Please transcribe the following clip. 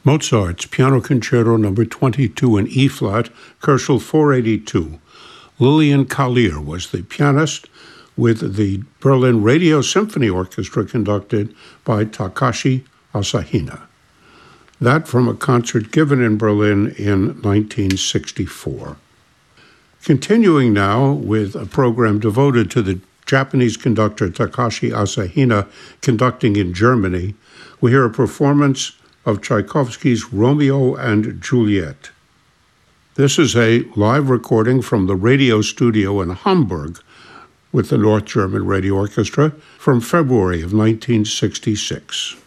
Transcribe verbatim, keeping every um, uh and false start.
Mozart's Piano Concerto Number twenty-two in E-flat, Koelschel four eighty-two. Lilian Collier was the pianist, with the Berlin Radio Symphony Orchestra conducted by Takashi Asahina. That from a concert given in Berlin in nineteen sixty-four. Continuing now with a program devoted to the Japanese conductor Takashi Asahina conducting in Germany, we hear a performance of Tchaikovsky's Romeo and Juliet. This is a live recording from the radio studio in Hamburg with the North German Radio Orchestra from February of nineteen sixty-six.